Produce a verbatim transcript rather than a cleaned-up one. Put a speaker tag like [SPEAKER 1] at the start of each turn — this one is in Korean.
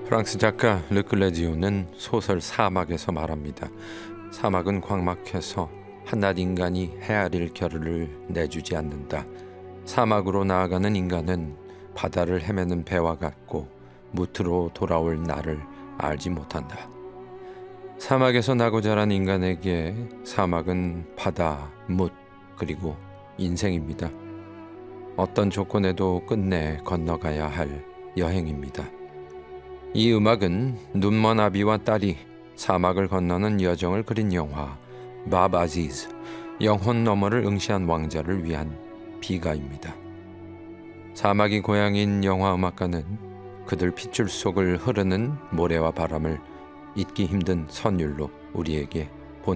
[SPEAKER 1] 프랑스 작가 르클레지오는 소설 사막에서 말합니다. 사막은 광막해서 한낱 인간이 헤아릴 겨를을 내주지 않는다. 사막으로 나아가는 인간은 바다를 헤매는 배와 같고 무트로 돌아올 날을 알지 못한다. 사막에서 나고 자란 인간에게 사막은 바다, 뭇, 그리고 인생입니다. 어떤 조건에도 끝내 건너가야 할 여행입니다. 이 음악은 눈먼 아비와 딸이 사막을 건너는 여정을 그린 영화 밥 아지즈, 영혼 너머를 응시한 왕자를 위한 비가입니다. 사막이 고향인 영화 음악가는 그들 핏줄 속을 흐르는 모래와 바람을 잊기 힘든 선율로 우리에게